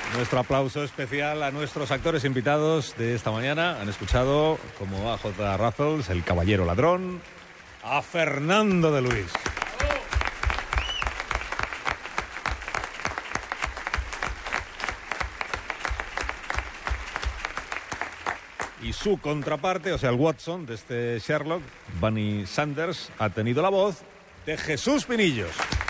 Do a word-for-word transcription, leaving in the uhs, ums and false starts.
Nuestro aplauso especial a nuestros actores invitados de esta mañana. Han escuchado como a J. Raffles, el caballero ladrón, a Fernando de Luis. Y su contraparte, o sea, el Watson de este Sherlock, Bunny Sanders, ha tenido la voz de Jesús Pinillos.